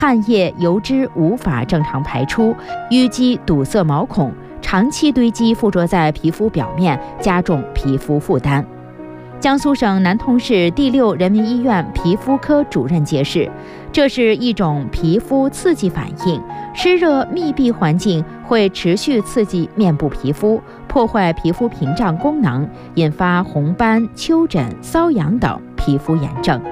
汗液、油脂无法正常排出，淤积堵塞毛孔，长期堆积附着在皮肤表面，加重皮肤负担。江苏省南通市第6人民医院皮肤科主任解释，这是一种皮肤刺激反应，湿热密闭环境会持续刺激面部皮肤，破坏皮肤屏障功能，引发红斑、丘疹、瘙痒等皮肤炎症。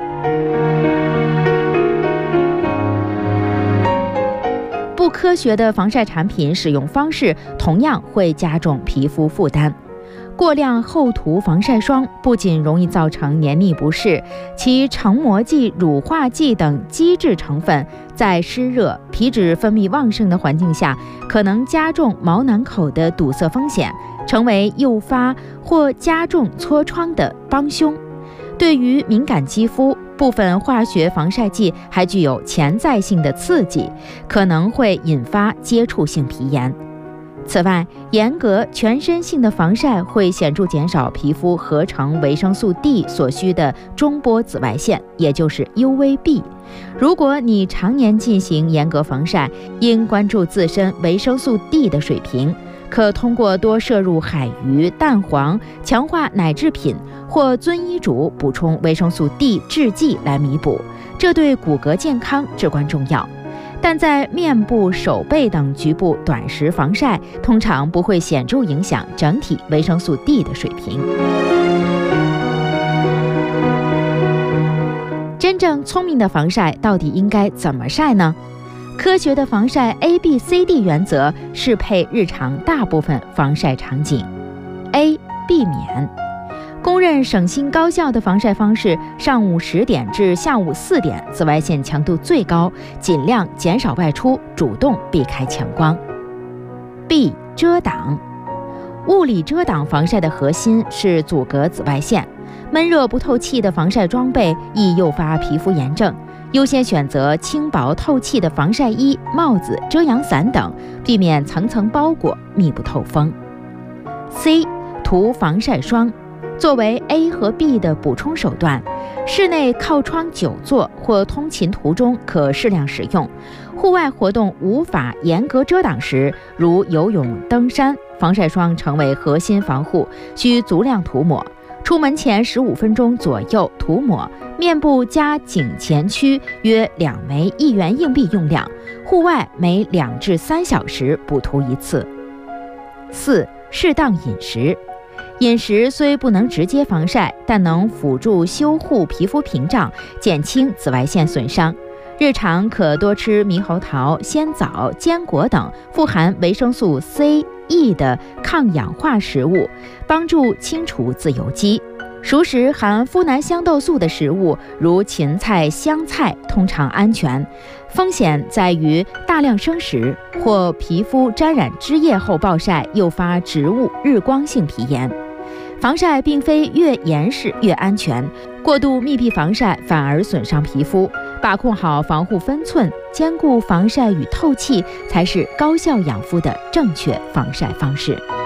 不科学的防晒产品使用方式同样会加重皮肤负担。过量厚涂防晒霜不仅容易造成黏腻不适，其成膜剂、乳化剂等基质成分在湿热、皮脂分泌旺盛的环境下，可能加重毛囊口的堵塞风险，成为诱发或加重痤疮的帮凶。对于敏感肌肤，部分化学防晒剂还具有潜在性的刺激，可能会引发接触性皮炎。此外，严格全身性的防晒会显著减少皮肤合成维生素 D 所需的中波紫外线，也就是 UVB。如果你常年进行严格防晒，应关注自身维生素 D 的水平，可通过多摄入海鱼、蛋黄、强化奶制品或遵医嘱补充维生素 D 制剂来弥补，这对骨骼健康至关重要。但在面部、手背等局部短时防晒，通常不会显著影响整体维生素 D 的水平。真正聪明的防晒到底应该怎么晒呢？科学的防晒 ABCD 原则适配日常大部分防晒场景。A. 避免。公认省心高效的防晒方式，上午10点至下午4点紫外线强度最高，尽量减少外出，主动避开强光。B. 遮挡。物理遮挡防晒的核心是阻隔紫外线，闷热不透气的防晒装备易诱发皮肤炎症，优先选择轻薄透气的防晒衣、帽子、遮阳伞等，避免层层包裹、密不透风。C. 涂防晒霜。作为 A 和 B 的补充手段，室内靠窗久坐或通勤途中可适量使用。户外活动无法严格遮挡时，如游泳、登山，防晒霜成为核心防护，需足量涂抹。出门前15分钟左右涂抹，面部加颈前区约2枚1元硬币用量，户外每2至3小时补涂1次。4. 适当饮食。饮食虽不能直接防晒，但能辅助修护皮肤屏障，减轻紫外线损伤。日常可多吃猕猴桃、鲜枣、坚果等富含维生素 C、E 的抗氧化食物，帮助清除自由基。熟食含呋喃香豆素的食物，如芹菜、香菜，通常安全。风险在于大量生食或皮肤沾染汁液后暴晒，诱发植物日光性皮炎。防晒并非越严实越安全，过度密闭防晒反而损伤皮肤。把控好防护分寸，兼顾防晒与透气，才是高效养肤的正确防晒方式。